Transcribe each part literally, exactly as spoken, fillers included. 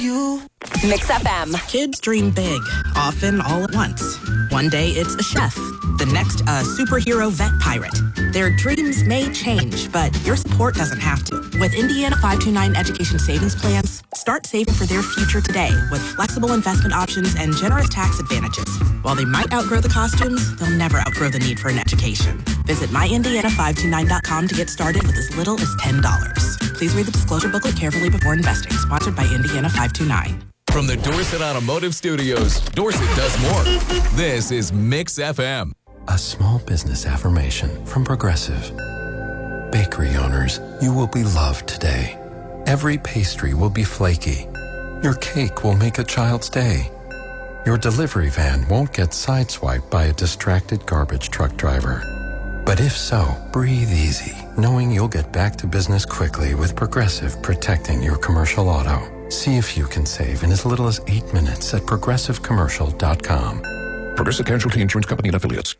You. Mix F M. Kids dream big, often all at once. One day it's a chef, the next a superhero vet pirate. Their dreams may change, but your support doesn't have to. With Indiana five two nine Education Savings Plans, start saving for their future today with flexible investment options and generous tax advantages. While they might outgrow the costumes, they'll never outgrow the need for an education. Visit my indiana five two nine dot com to get started with as little as ten dollars. Please read the disclosure booklet carefully before investing. Sponsored by Indiana five two nine. From the Dorset Automotive Studios, Dorset does more. This is Mix F M. A small business affirmation from Progressive. Bakery owners, you will be loved today. Every pastry will be flaky. Your cake will make a child's day. Your delivery van won't get sideswiped by a distracted garbage truck driver. But if so, breathe easy, knowing you'll get back to business quickly with Progressive protecting your commercial auto. See if you can save in as little as eight minutes at progressive commercial dot com. Progressive Casualty Insurance Company and Affiliates.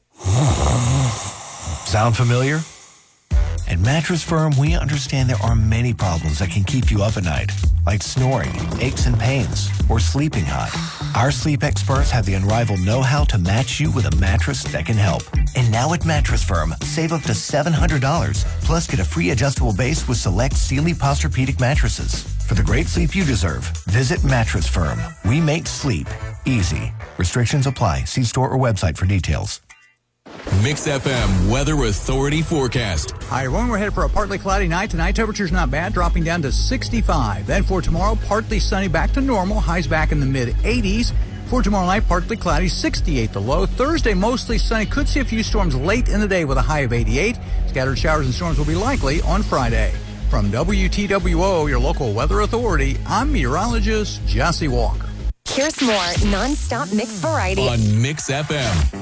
Sound familiar? At Mattress Firm, we understand there are many problems that can keep you up at night, like snoring, aches and pains, or sleeping hot. Our sleep experts have the unrivaled know-how to match you with a mattress that can help. And now at Mattress Firm, save up to seven hundred dollars, plus get a free adjustable base with select Sealy Posturepedic mattresses. For the great sleep you deserve, visit Mattress Firm. We make sleep easy. Restrictions apply. See store or website for details. Mix F M Weather Authority forecast. Hi, everyone. We're headed for a partly cloudy night. Tonight, temperature's not bad, dropping down to sixty-five. Then for tomorrow, partly sunny, back to normal. Highs back in the mid eighties. For tomorrow night, partly cloudy, sixty-eight the low. Thursday, mostly sunny. Could see a few storms late in the day with a high of eighty-eight. Scattered showers and storms will be likely on Friday. From W T W O, your local weather authority, I'm meteorologist Jesse Walker. Here's more non-stop mix variety on Mix F M.